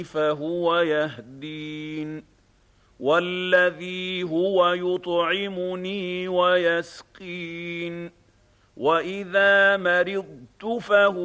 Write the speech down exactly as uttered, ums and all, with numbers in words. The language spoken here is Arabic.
فهو يهدين والذي هو يطعمني ويسقين وإذا مرضت فهو